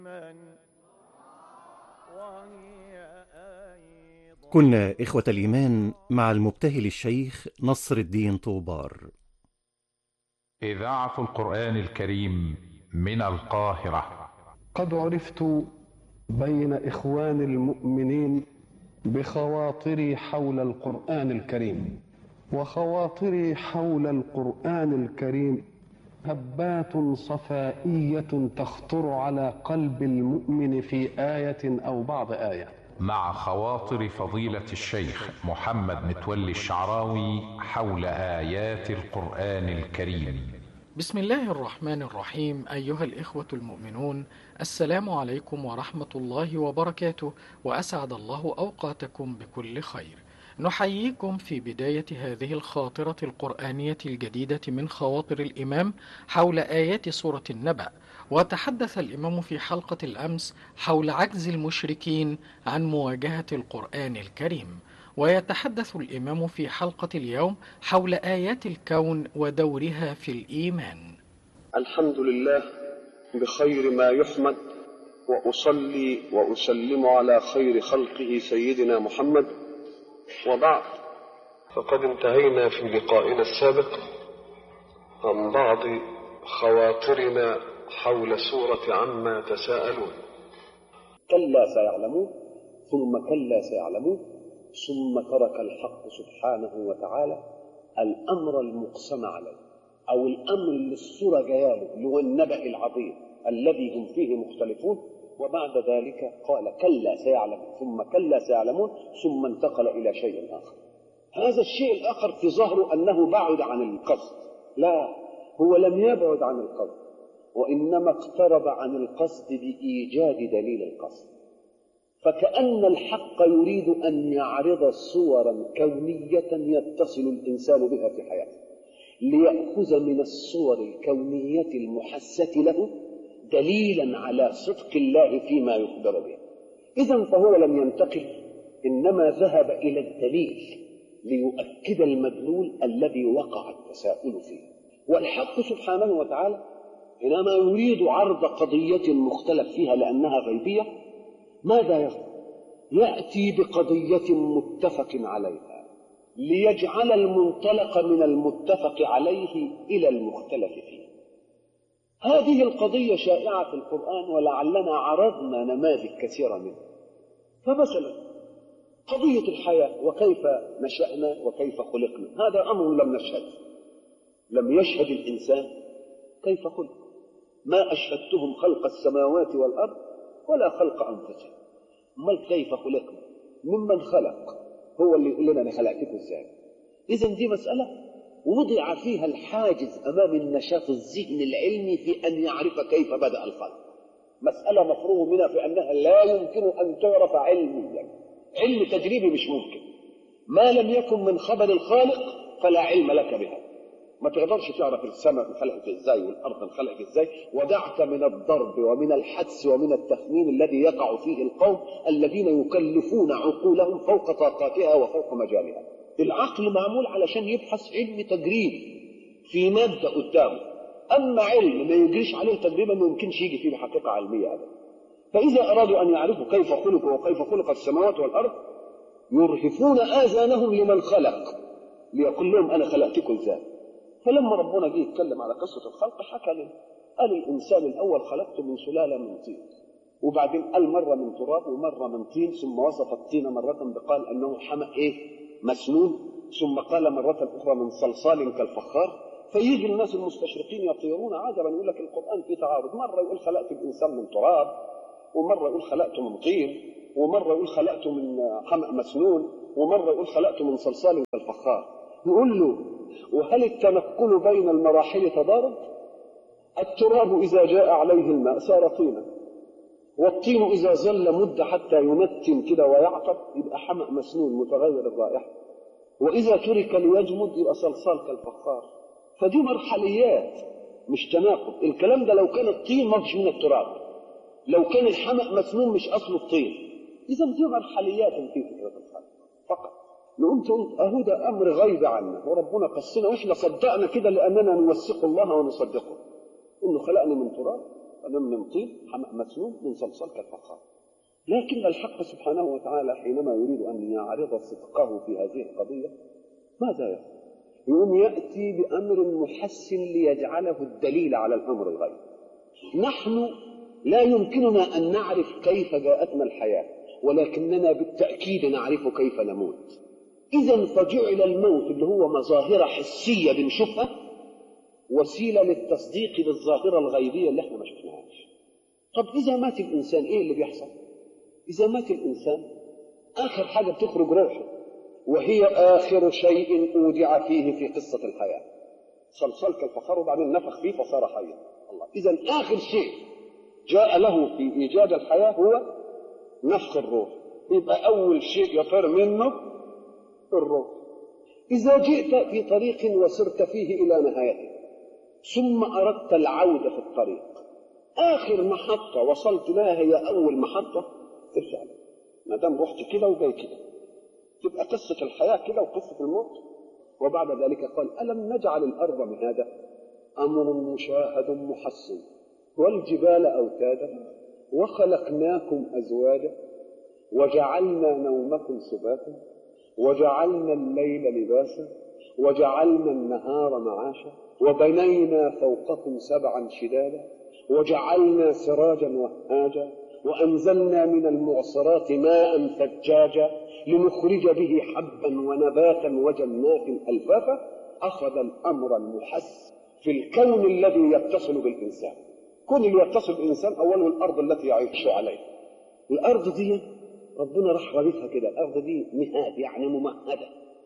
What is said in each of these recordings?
كنا إخوة الإيمان مع المبتهل الشيخ نصر الدين طوبار. إذاعة القرآن الكريم من القاهرة. قد عرفت بين إخوان المؤمنين بخواطري حول القرآن الكريم، وخواطري حول القرآن الكريم هبات صفائية تخطر على قلب المؤمن في آية أو بعض آية. مع خواطر فضيلة الشيخ محمد متولي الشعراوي حول آيات القرآن الكريم. بسم الله الرحمن الرحيم. أيها الإخوة المؤمنون، السلام عليكم ورحمة الله وبركاته، وأسعد الله أوقاتكم بكل خير. نحييكم في بداية هذه الخاطرة القرآنية الجديدة من خواطر الإمام حول آيات سورة النبأ. وتحدث الإمام في حلقة الأمس حول عجز المشركين عن مواجهة القرآن الكريم، ويتحدث الإمام في حلقة اليوم حول آيات الكون ودورها في الإيمان. الحمد لله بخير ما يحمد، وأصلي وأسلم على خير خلقه سيدنا محمد، وبعد، فقد انتهينا في لقائنا السابق عن بعض خواطرنا حول سورة عما تساءلون. كلا سيعلمون ثم كلا سيعلمون ثم ترك الحق سبحانه وتعالى الأمر المقسم عليه، أو الأمر اللي السورة جاياله اللي هو النبأ العظيم الذي هم فيه مختلفون، وبعد ذلك قال كلا سيعلمون ثم كلا سيعلمون ثم انتقل إلى شيء آخر. هذا الشيء الآخر في ظهره أنه بعد عن القصد، لا، هو لم يبعد عن القصد، وإنما اقترب عن القصد بإيجاد دليل القصد. فكأن الحق يريد أن يعرض صورا كونية يتصل الإنسان بها في حياته، ليأخذ من الصور الكونية المحسة له دليلا على صدق الله فيما يخبر به. إذن فهو لم ينتقل، إنما ذهب إلى الدليل ليؤكد المدلول الذي وقع التساؤل فيه. والحق سبحانه وتعالى حينما يريد عرض قضية مختلف فيها لأنها غيبية، ماذا يفعل؟ يأتي بقضية متفق عليها ليجعل المنطلق من المتفق عليه إلى المختلف فيه. هذه القضية شائعة في القرآن، ولعلنا عرضنا نماذج كثيرة منها. فمثلا قضية الحياة وكيف نشأنا وكيف خلقنا، هذا أمر لم يشهد الإنسان كيف خلق. ما أشهدتهم خلق السماوات والأرض ولا خلق أنفسهم. ما كيف خلقنا؟ ممن خلق، هو اللي يقول لنا أنا خلقتكم إزاي. إذن دي مسألة وضع فيها الحاجز أمام النشاط الذهني العلمي في أن يعرف كيف بدأ الخلق. مسألة مفروغ منها في أنها لا يمكن أن تعرف علميا، علم تجريبي مش ممكن. ما لم يكن من خبر الخالق فلا علم لك بها. ما تقدرش تعرف السماء انخلقت ازاي والارض انخلقت ازاي، ودعك من الضرب ومن الحدس ومن التخمين الذي يقع فيه القوم الذين يكلفون عقولهم فوق طاقاتها وفوق مجالها. العقل معمول علشان يبحث علم تجريبي في مادة قدامه، اما علم ما يجريش عليه تجربة ما يمكنش يجي فيه بحقيقة علمية ابدا. فاذا ارادوا ان يعرفوا كيف خلقوا وكيف خلق السماوات والارض يرهفون اذانهم لمن خلق ليقول لهم انا خلقتكم ازاي. فلما ربنا جه يتكلم على قصة الخلق حكى له، قال الإنسان الأول خلقته من سلالة من طين، وبعدين قال مرة من تراب ومرة من طين، ثم وصف الطين مرة بقال أنه حمأ مسنون، ثم قال مرة أخرى من صلصال كالفخار. فيجي الناس المستشرقين يطيرون عجبا، يقول لك القرآن فيه تعارض، مرة يقول خلقت الإنسان من تراب، ومرة يقول خلقته من طين، ومرة يقول خلقته من حمأ مسنون، ومرة يقول خلقته من صلصال كالفخار. يقول له وهل التنقل بين المراحل تضارب؟ التراب إذا جاء عليه الماء صار طينا، والطين إذا ظل مدة حتى ينتن كده ويعطب يبقى حمأ مسنون متغير الرائحة، وإذا ترك ليجمد يبقى صلصال كالفخار. فدي مرحليات مش تناقض. الكلام ده لو كان الطين ما فيش من التراب، لو كان الحمأ مسنون مش أصل الطين. إذا دي مرحليات في فكرة الخلق فقط. نقوم تقول أهو ده أمر غيب عنا وربنا قصنا وإحنا صدقنا كده لأننا نوثق الله ونصدقه إنه خلقنا من تراب من طين، حمأ مسنون، من صلصال كالفخار. لكن الحق سبحانه وتعالى حينما يريد أن يعرض صدقه في هذه القضية ماذا يفعل؟ يقوم يأتي بأمر محسن ليجعله الدليل على الأمر الغيب. نحن لا يمكننا أن نعرف كيف جاءتنا الحياة، ولكننا بالتأكيد نعرف كيف نموت. إذن فجعل الموت اللي هو مظاهر حسية بنشوفها وسيلة للتصديق بالظاهرة الغيبية اللي احنا ما شفناهاش. طب إذا مات الإنسان إيه اللي بيحصل؟ إذا مات الإنسان آخر حاجة بتخرج روحه، وهي آخر شيء أودع فيه في قصة الحياة. صلصال كالفخار وبعدين نفخ فيه فصار حيا. الله، إذن آخر شيء جاء له في إيجاد الحياة هو نفخ الروح. يبقى أول شيء يطير منه الروح. إذا جئت في طريق وسرت فيه إلى نهايته ثم أردت العودة في الطريق، آخر محطة وصلت لها هي أول محطة ترجع لها. ما دام رحت كده وجاي كده تبقى قصة الحياة كده وقصة الموت. وبعد ذلك قال: ألم نجعل الأرض مهادا، أمر مشاهد محسن، والجبال أوتادا، وخلقناكم أزواجا، وجعلنا نومكم سباتا، وجعلنا الليل لباسا، وجعلنا النهار معاشا، وبنينا فوقكم سبعا شدادا، وجعلنا سراجا وهاجا، وأنزلنا من المعصرات ماء ثجاجا لنخرج به حبا ونباتا وجنات ألفافا. أخذ الأمر المحس في الكون الذي يتصل بالإنسان. كون اللي يتصل بالإنسان أوله الأرض التي يعيش عليها. الأرض دي ربنا راح رابطها كده. الأرض دي مهاد، يعني ممهدة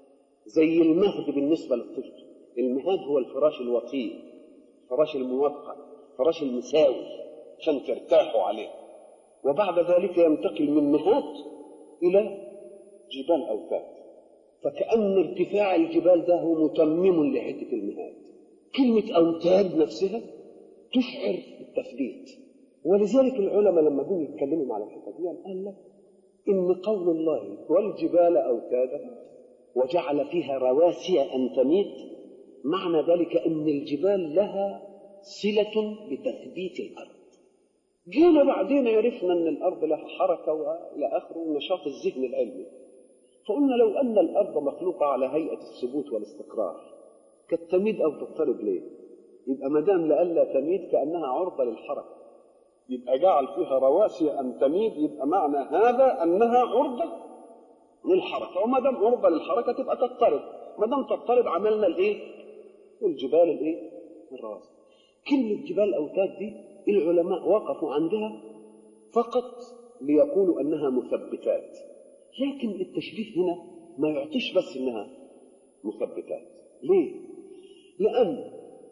زي المهد بالنسبة للطفل. المهاد هو الفراش الوطيء، الفراش الموقع، الفراش المساوي عشان ترتاحوا عليه. وبعد ذلك ينتقل من مهاد إلى جبال أوتاد، فكأن ارتفاع الجبال ده هو متمم لحدة المهاد. كلمة أوتاد نفسها تشعر بالتثبيت. ولذلك العلماء لما جم يتكلموا على الحته دي قال لك إن قول الله والجبال أوتادا وجعل فيها رواسي أن تميد، معنى ذلك أن الجبال لها صلة بتثبيت الأرض. جينا بعدين عرفنا أن الأرض لها حركة وإلى آخره ونشاط الذهن العلمي، فقلنا لو أن الأرض مخلوقة على هيئة الثبوت والاستقرار كانت تميد أو تضطرب ليه؟ يبقى ما دام لألا تميد كأنها عرضة للحركة، يبقى جعل فيها رواسي أن تميد، يبقى معنى هذا أنها عرضة للحركة. وما دام عرضة للحركة تبقى تضطرب. ما دام تضطرب عملنا الإيه؟ الجبال الإيه؟ الرواسي. كلمة جبال أوتاد دي العلماء وقفوا عندها فقط ليقولوا أنها مثبتات، لكن التشبيه هنا ما يعطيش بس أنها مثبتات. ليه؟ لأن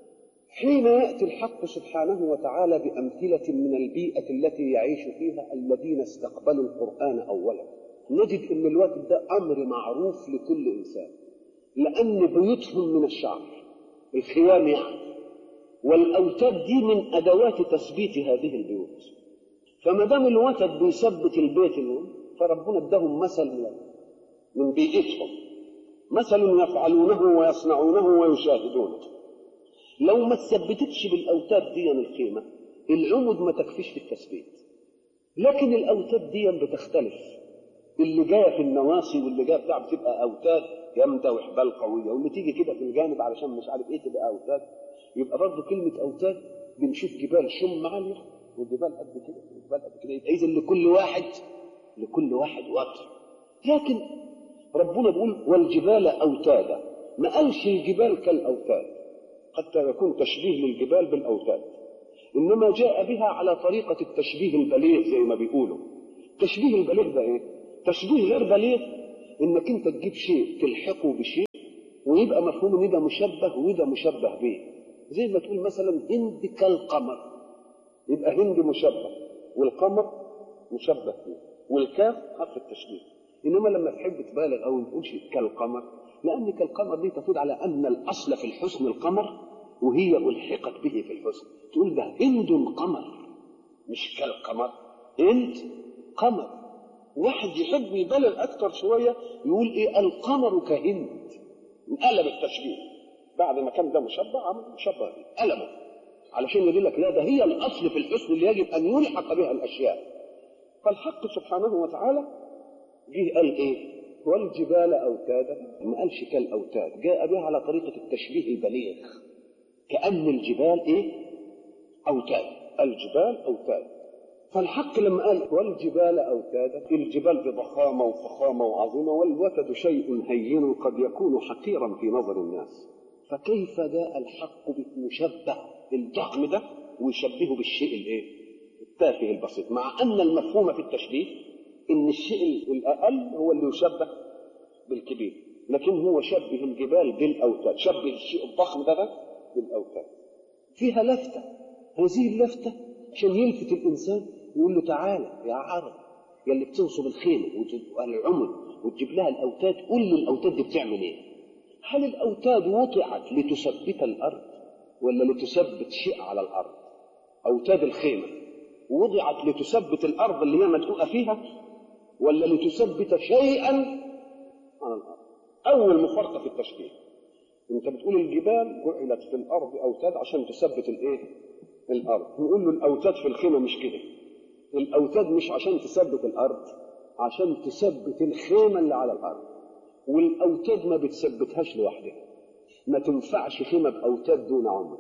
حين يأتي الحق سبحانه وتعالى بأمثلة من البيئة التي يعيش فيها الذين استقبلوا القرآن أولا، نجد أن الوقت ده أمر معروف لكل إنسان، لأن بيوتهم من الشعر، الخيام يعني، والأوتاد دي من أدوات تثبيت هذه البيوت. فما دام الوتد بيثبت البيت لهم، فربنا ادهم مثل من بيئتهم، مثل يفعلونه ويصنعونه ويشاهدونه. لو ما تثبتتش بالأوتاد دي الخيمة، العمد ما تكفيش في التثبيت. لكن الأوتاد دي بتختلف، اللي جايه في النواصي واللي جايه بتاع بتبقى أوتاد جامدة وحبال قوية، واللي تيجي كده في الجانب علشان مش عارف ايه تبقى أوتاد. يبقى برضه كلمة أوتاد بنشوف جبال شم عالية وجبال قد كده وجبال قد كده، يبقى إذن لكل واحد وطن. لكن ربنا بيقول والجبال أوتادا، ما قالش الجبال كالأوتاد حتى يكون تشبيه للجبال بالأوتاد، إنما جاء بها على طريقة التشبيه البليغ زي ما بيقولوا. تشبيه البليغ ده إيه؟ تشبيه غير بليغ إنك أنت تجيب شيء تلحقه بشيء ويبقى مفهوم إن ده مشبه وده مشبه به. زي ما تقول مثلا هند كالقمر، يبقى هند مشبه والقمر مشبه به، والكاف حرف التشبيه. إنما لما تحب تبالغ أو تقولش كالقمر، لأن كالقمر دي تفيد على أن الأصل في الحسن القمر وهي ألحقت به في الحسن. تقول ده هند قمر مش كالقمر، هند قمر. واحد يحب يبالغ أكتر شوية يقول إيه القمر كهند، انقلب التشبيه بعد ما كان ده مشبه عمل مشبه به، قلبه علشان يقول لك لا ده هي الأصل في الحسن اللي يجب أن يلحق بها الأشياء. فالحق سبحانه وتعالى جه قال إيه؟ والجبال أوتادا، ما قالش كالأوتاد، جاء بها على طريقة التشبيه البليغ، كأن الجبال إيه؟ أوتاد، الجبال أوتاد. فالحق لما قال والجبال أوتادا، الجبال بضخامة وفخامة وعظيمة، والوتد شيء هين قد يكون حقيرا في نظر الناس، فكيف جاء الحق بمشبه الضخم ده ويشبهه بالشيء الايه؟ التافه البسيط، مع ان المفهوم في التشبيه ان الشيء الاقل هو اللي يشبه بالكبير، لكن هو شبه الجبال بالاوتاد، شبه الشيء الضخم ده بالاوتاد. فيها لفته، هذه اللفته عشان يلفت الانسان يقول له تعالى يا عرب يا اللي بتنصب الخيمه والعمد وتجيب لها الاوتاد، قول لي الاوتاد دي بتعمل ايه؟ هل الاوتاد وضعت لتثبت الارض ولا لتثبت شيء على الارض؟ اوتاد الخيمه وضعت لتثبت الارض اللي هي مدقوقه فيها ولا لتثبت شيئا على الارض؟ اول مفارقه في التشبيه، انت بتقول الجبال جعلت في الارض اوتاد عشان تثبت الايه؟ الارض. نقول له الاوتاد في الخيمه مش كده، الاوتاد مش عشان تثبت الارض، عشان تثبت الخيمه اللي على الارض، والاوتاد ما بتثبتهاش لوحدها، ما تنفعش خيمه باوتاد دون عمد.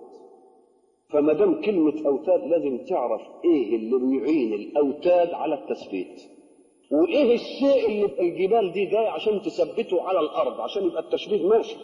فما دام كلمه اوتاد لازم تعرف ايه اللي بيعين الاوتاد على التثبيت، وايه الشيء اللي الجبال دي جاي عشان تثبته على الارض عشان يبقى التشبيه ماشي.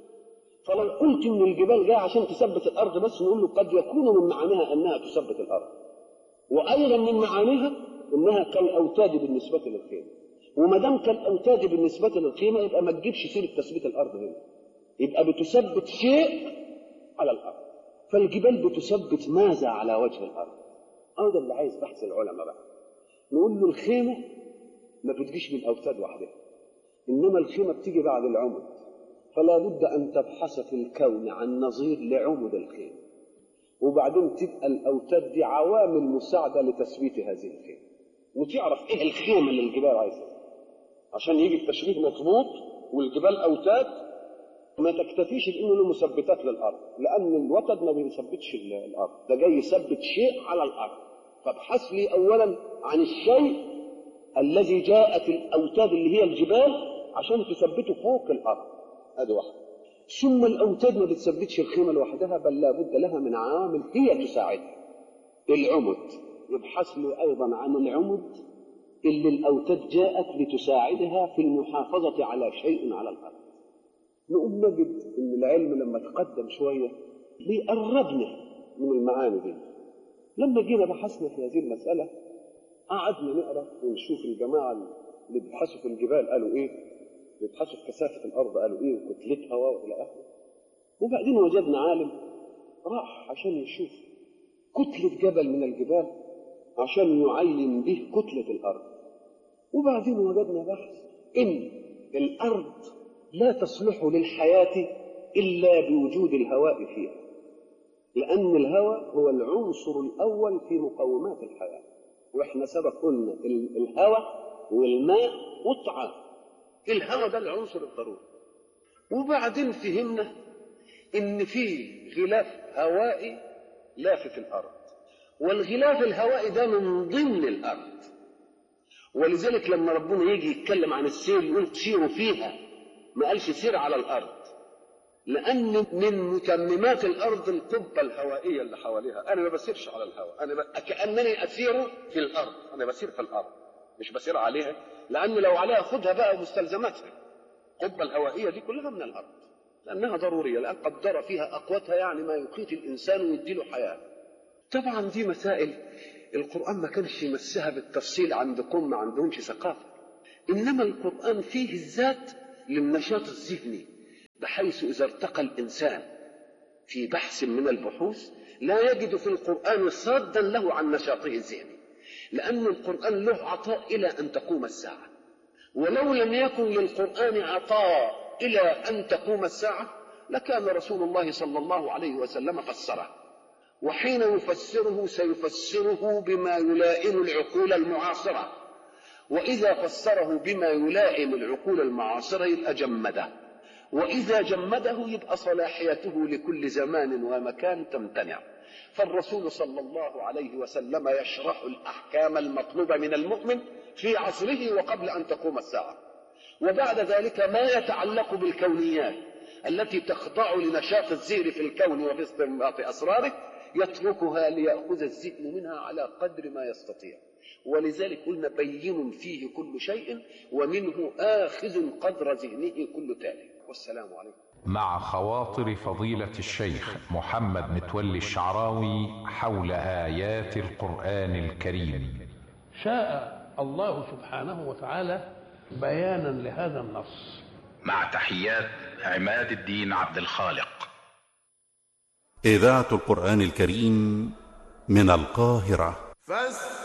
فلو قلت ان الجبال جايه عشان تثبت الارض بس، نقول له قد يكون من معانيها انها تثبت الارض، وايضا من معانيها انها كالاوتاد بالنسبه للخيمه. وما دام كالاوتاد بالنسبه للخيمه يبقى ما تجيبش سيره تثبيت الارض هنا، يبقى بتثبت شيء على الارض. فالجبال بتثبت ماذا على وجه الارض؟ ده اللي عايز بحث العلماء بقى. نقول له الخيمه ما بتجيش من اوتاد وحدها، انما الخيمه بتيجي بعد العمد، فلا بد ان تبحث في الكون عن نظير لعمد الخيمه، وبعدين تبقى الاوتاد دي عوامل مساعده لتثبيت هذه الخيمه، وتعرف ايه الخيمه اللي الجبال عايزها عشان يجي التشبيه مضبوط. والجبال اوتاد ما تكتفيش بانه له مثبتات للارض، لان الوتد ما بيثبتش الارض، ده جاي يثبت شيء على الارض. فابحث لي اولا عن الشيء الذي جاءت الاوتاد اللي هي الجبال عشان تثبته فوق الارض، هذا واحد. ثم الاوتاد ما بتثبتش الخيمه لوحدها، بل لابد لها من عوامل هي تساعدها. العمد، يبحث لي ايضا عن العمد اللي الاوتاد جاءت لتساعدها في المحافظه على شيء على الارض. نقوم نجد ان العلم لما تقدم شويه بيقربنا من المعاني دي. لما جينا بحثنا في هذه المساله قعدنا نقرا ونشوف الجماعه اللي بيبحثوا في الجبال قالوا ايه، بيبحثوا في كثافه الارض قالوا ايه، وكتلتها والى اخره. وبعدين وجدنا عالم راح عشان يشوف كتله جبل من الجبال عشان يعين به كتله الارض. وبعدين وجدنا بحث ان الارض لا تصلح للحياه الا بوجود الهواء فيها، لان الهواء هو العنصر الاول في مقومات الحياه. واحنا سبق قلنا الهواء والماء والطعام، الهواء ده العنصر الضروري. وبعدين فهمنا ان في غلاف هوائي لافف الارض، والغلاف الهوائي ده من ضمن الارض. ولذلك لما ربنا يجي يتكلم عن السير يقول سيروا فيها، ما قالش سير على الارض، لان من متممات الارض القبه الهوائيه اللي حواليها. انا ما بسيرش على الهواء، انا كانني اسير في الارض، انا بسير في الارض مش بسير عليها، لان لو عليها خدها بقى مستلزماتها. القبه الهوائيه دي كلها من الارض لانها ضروريه، لان قدر فيها اقواتها يعني ما يقيت الانسان ويدي له حياه. طبعا دي مسائل القران ما كانش يمسها بالتفصيل عندكم، ما عندهمش ثقافه، انما القران فيه الذات للنشاط الذهني، بحيث إذا ارتقى الإنسان في بحث من البحوث لا يجد في القرآن صادا له عن نشاطه الذهني، لأن القرآن له عطاء إلى أن تقوم الساعة. ولو لم يكن للقرآن عطاء إلى أن تقوم الساعة لكان رسول الله صلى الله عليه وسلم فسره، وحين يفسره سيفسره بما يلائم العقول المعاصرة، وإذا فسره بما يلائم العقول المعاصرة يبقى جمده، وإذا جمده يبقى صلاحيته لكل زمان ومكان تمتنع. فالرسول صلى الله عليه وسلم يشرح الأحكام المطلوبة من المؤمن في عصره وقبل أن تقوم الساعة. وبعد ذلك ما يتعلق بالكونيات التي تخضع لنشاط الذهن في الكون وفي استنباط أسراره يتركها ليأخذ الذهن منها على قدر ما يستطيع. ولذلك قلنا بين فيه كل شيء ومنه آخذ قدر ذهنه كل تالي. والسلام عليكم. مع خواطر فضيلة الشيخ محمد متولي الشعراوي حول آيات القرآن الكريم. شاء الله سبحانه وتعالى بيانا لهذا النص. مع تحيات عماد الدين عبد الخالق. إذاعة القرآن الكريم من القاهرة.